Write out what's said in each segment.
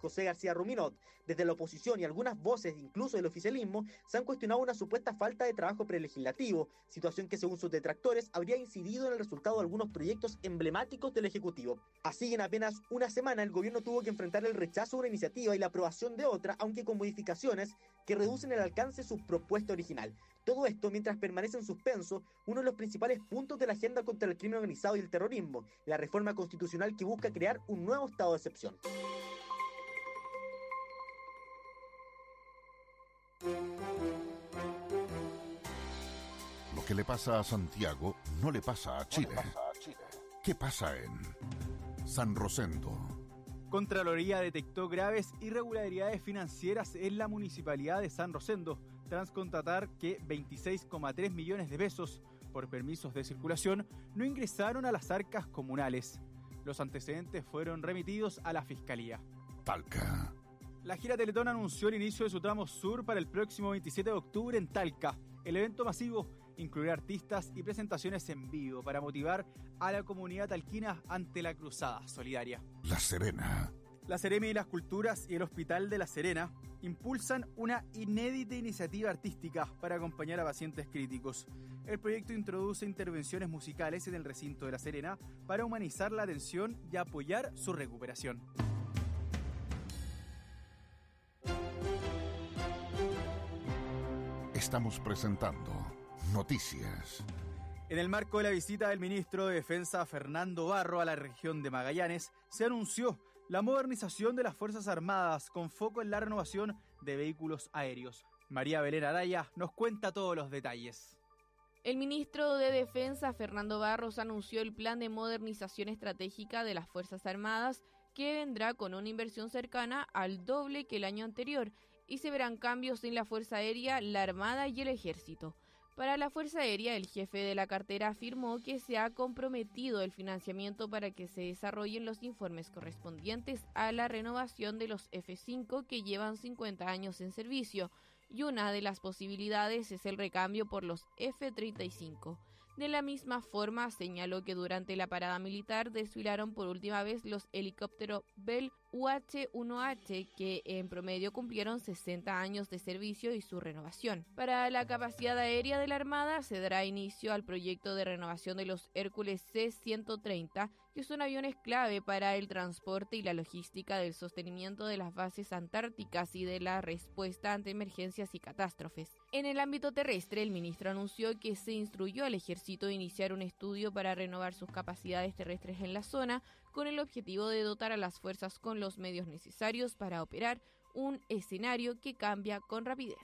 José García Ruminot. Desde la oposición y algunas voces, incluso del oficialismo, se han cuestionado una supuesta falta de trabajo prelegislativo, situación que según sus detractores habría incidido en el resultado de algunos proyectos emblemáticos del Ejecutivo. Así, en apenas una semana, el gobierno tuvo que enfrentar el rechazo de una iniciativa y la aprobación de otra, aunque con modificaciones que reducen el alcance de su propuesta original. Todo esto mientras permanece en suspenso uno de los principales puntos de la agenda contra el crimen organizado y el terrorismo, la reforma constitucional que busca crear un nuevo estado de excepción. Lo que le pasa a Santiago no le pasa a Chile. ¿Qué pasa en San Rosendo? Contraloría detectó graves irregularidades financieras en la municipalidad de San Rosendo, tras constatar que 26,3 millones de pesos por permisos de circulación no ingresaron a las arcas comunales. Los antecedentes fueron remitidos a la Fiscalía. Talca. La gira Teletón anunció el inicio de su tramo sur para el próximo 27 de octubre en Talca. El evento masivo incluirá artistas y presentaciones en vivo para motivar a la comunidad talquina ante la cruzada solidaria. La Serena. La Seremi de las Culturas y el Hospital de La Serena impulsan una inédita iniciativa artística para acompañar a pacientes críticos. El proyecto introduce intervenciones musicales en el recinto de La Serena para humanizar la atención y apoyar su recuperación. Estamos presentando Noticias. En el marco de la visita del ministro de Defensa Fernando Barro a la región de Magallanes, se anunció la modernización de las Fuerzas Armadas con foco en la renovación de vehículos aéreos. María Belén Araya nos cuenta todos los detalles. El ministro de Defensa Fernando Barros anunció el plan de modernización estratégica de las Fuerzas Armadas, que vendrá con una inversión cercana al doble que el año anterior, y se verán cambios en la Fuerza Aérea, la Armada y el Ejército. Para la Fuerza Aérea, el jefe de la cartera afirmó que se ha comprometido el financiamiento para que se desarrollen los informes correspondientes a la renovación de los F-5 que llevan 50 años en servicio, y una de las posibilidades es el recambio por los F-35. De la misma forma, señaló que durante la parada militar desfilaron por última vez los helicópteros Bell UH-1H, que en promedio cumplieron 60 años de servicio y su renovación. Para la capacidad aérea de la Armada se dará inicio al proyecto de renovación de los Hércules C-130, que son aviones clave para el transporte y la logística del sostenimiento de las bases antárticas y de la respuesta ante emergencias y catástrofes. En el ámbito terrestre, el ministro anunció que se instruyó al Ejército a iniciar un estudio para renovar sus capacidades terrestres en la zona, con el objetivo de dotar a las fuerzas con los medios necesarios para operar un escenario que cambia con rapidez.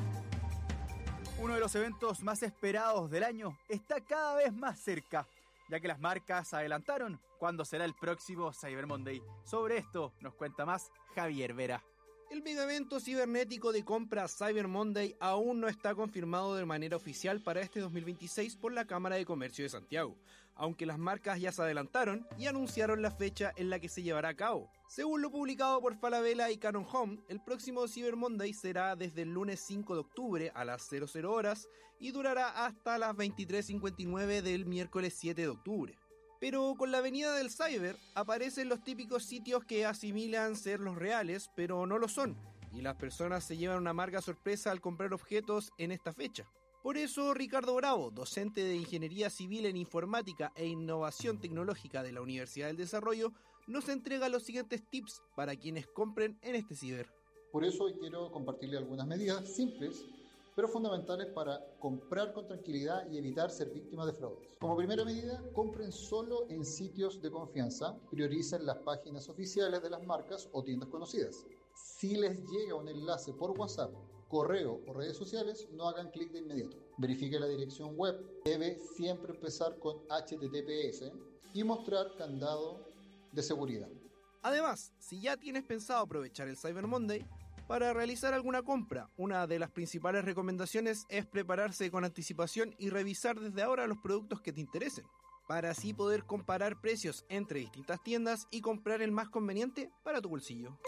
Uno de los eventos más esperados del año está cada vez más cerca, ya que las marcas adelantaron cuándo será el próximo Cyber Monday. Sobre esto nos cuenta más Javier Vera. El megaevento cibernético de compra Cyber Monday aún no está confirmado de manera oficial para este 2026 por la Cámara de Comercio de Santiago, aunque las marcas ya se adelantaron y anunciaron la fecha en la que se llevará a cabo. Según lo publicado por Falabella y Canon Home, el próximo Cyber Monday será desde el lunes 5 de octubre a las 00 horas y durará hasta las 23:59 del miércoles 7 de octubre. Pero con la venida del cyber aparecen los típicos sitios que asimilan ser los reales, pero no lo son, y las personas se llevan una amarga sorpresa al comprar objetos en esta fecha. Por eso, Ricardo Bravo, docente de Ingeniería Civil en Informática e Innovación Tecnológica de la Universidad del Desarrollo, nos entrega los siguientes tips para quienes compren en este ciber. Por eso hoy quiero compartirle algunas medidas simples, pero fundamentales para comprar con tranquilidad y evitar ser víctimas de fraudes. Como primera medida, compren solo en sitios de confianza, prioricen las páginas oficiales de las marcas o tiendas conocidas. Si les llega un enlace por WhatsApp, correo o redes sociales, no hagan clic de inmediato. Verifique la dirección web, debe siempre empezar con HTTPS y mostrar candado de seguridad. Además, si ya tienes pensado aprovechar el Cyber Monday, para realizar alguna compra, una de las principales recomendaciones es prepararse con anticipación y revisar desde ahora los productos que te interesen, para así poder comparar precios entre distintas tiendas y comprar el más conveniente para tu bolsillo.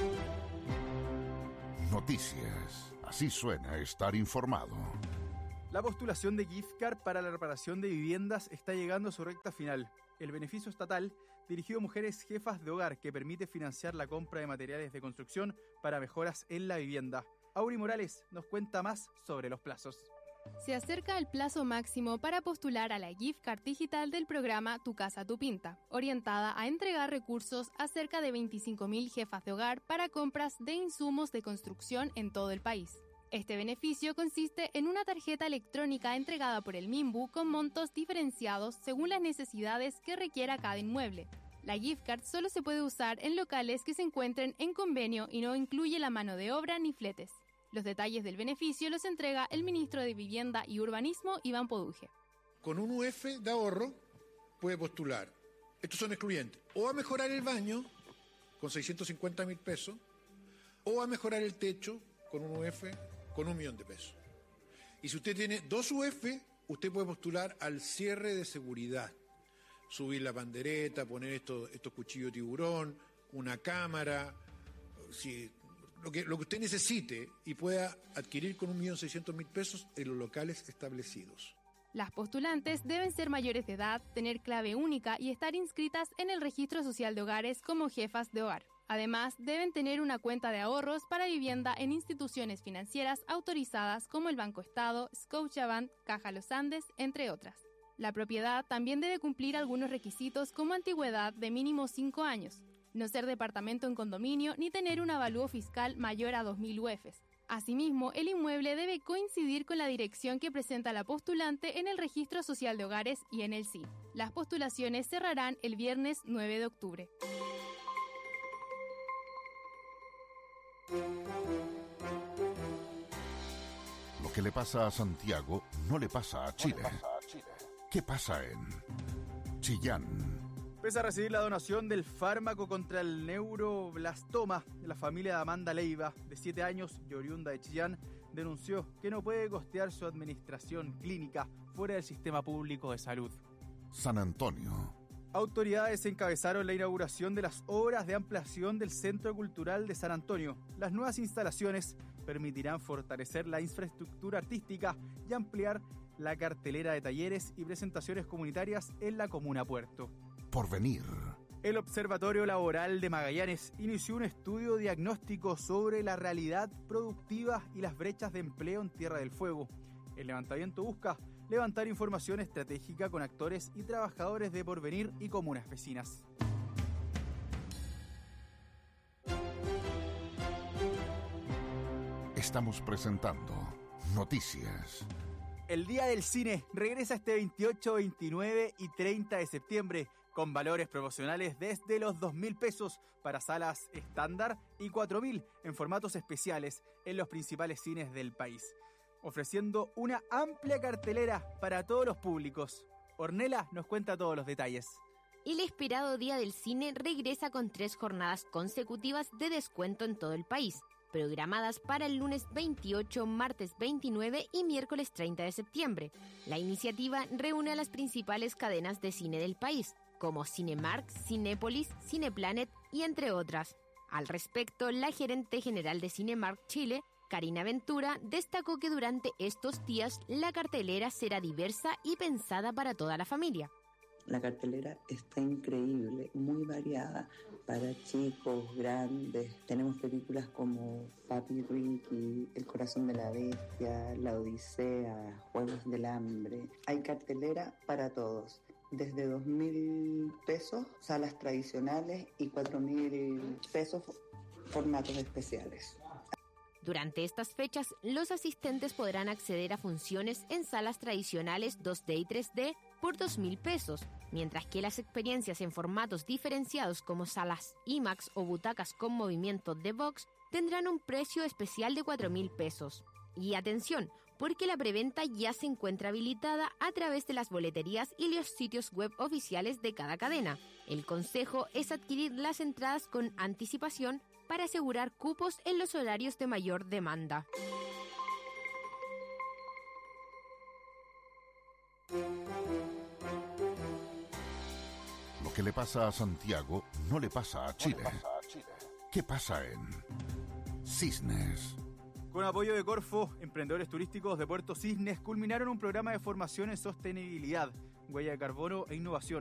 Noticias. Así suena estar informado. La postulación de gift card para la reparación de viviendas está llegando a su recta final. El beneficio estatal, dirigido a mujeres jefas de hogar, que permite financiar la compra de materiales de construcción para mejoras en la vivienda. Auri Morales nos cuenta más sobre los plazos. Se acerca el plazo máximo para postular a la gift card digital del programa Tu Casa Tu Pinta, orientada a entregar recursos a cerca de 25.000 jefas de hogar para compras de insumos de construcción en todo el país. Este beneficio consiste en una tarjeta electrónica entregada por el MIMBU con montos diferenciados según las necesidades que requiera cada inmueble. La gift card solo se puede usar en locales que se encuentren en convenio y no incluye la mano de obra ni fletes. Los detalles del beneficio los entrega el ministro de Vivienda y Urbanismo, Iván Poduje. Con un UF de ahorro puede postular. Estos son excluyentes. O a mejorar el baño con 650.000 pesos, o a mejorar el techo con un UF con 1 millón de pesos. Y si usted tiene 2 UF, usted puede postular al cierre de seguridad. Subir la pandereta, poner estos cuchillos de tiburón, una cámara, lo que usted necesite y pueda adquirir con 1.600.000 pesos en los locales establecidos. Las postulantes deben ser mayores de edad, tener clave única y estar inscritas en el Registro Social de Hogares como jefas de hogar. Además, deben tener una cuenta de ahorros para vivienda en instituciones financieras autorizadas como el Banco Estado, Scotiabank, Caja Los Andes, entre otras. La propiedad también debe cumplir algunos requisitos como antigüedad de mínimo 5 años, no ser departamento en condominio ni tener un avalúo fiscal mayor a 2.000 UFs. Asimismo, el inmueble debe coincidir con la dirección que presenta la postulante en el Registro Social de Hogares y en el SIN. Las postulaciones cerrarán el viernes 9 de octubre. Lo que le pasa a Santiago no le pasa a Chile. ¿Qué pasa en Chillán? Pese a recibir la donación del fármaco contra el neuroblastoma, la familia de Amanda Leiva, de 7 años y oriunda de Chillán, denunció que no puede costear su administración clínica fuera del sistema público de salud. San Antonio. Autoridades encabezaron la inauguración de las obras de ampliación del Centro Cultural de San Antonio. Las nuevas instalaciones permitirán fortalecer la infraestructura artística y ampliar la cartelera de talleres y presentaciones comunitarias en la comuna Puerto. Porvenir. El Observatorio Laboral de Magallanes inició un estudio diagnóstico sobre la realidad productiva y las brechas de empleo en Tierra del Fuego. El levantamiento busca levantar información estratégica con actores y trabajadores de Porvenir y comunas vecinas. Estamos presentando Noticias. El Día del Cine regresa este 28, 29 y 30 de septiembre con valores promocionales desde los 2.000 pesos para salas estándar y 4.000 en formatos especiales en los principales cines del país, ofreciendo una amplia cartelera para todos los públicos. Ornella nos cuenta todos los detalles. El esperado Día del Cine regresa con 3 jornadas consecutivas de descuento en todo el país, programadas para el lunes 28, martes 29 y miércoles 30 de septiembre. La iniciativa reúne a las principales cadenas de cine del país, como Cinemark, Cinépolis, Cineplanet y entre otras. Al respecto, la gerente general de Cinemark Chile, Karina Ventura, destacó que durante estos días la cartelera será diversa y pensada para toda la familia. La cartelera está increíble, muy variada, para chicos, grandes. Tenemos películas como Papi Ricky, El corazón de la bestia, La Odisea, Juegos del Hambre. Hay cartelera para todos, desde 2.000 pesos, salas tradicionales, y 4.000 pesos, formatos especiales. Durante estas fechas, los asistentes podrán acceder a funciones en salas tradicionales 2D y 3D por 2.000 pesos, mientras que las experiencias en formatos diferenciados como salas IMAX o butacas con movimiento de box tendrán un precio especial de 4.000 pesos. Y atención, porque la preventa ya se encuentra habilitada a través de las boleterías y los sitios web oficiales de cada cadena. El consejo es adquirir las entradas con anticipación para asegurar cupos en los horarios de mayor demanda. Lo que le pasa a Santiago no le pasa a Chile. ¿Qué pasa en Cisnes? Con apoyo de Corfo, emprendedores turísticos de Puerto Cisnes culminaron un programa de formación en sostenibilidad, huella de carbono e innovación.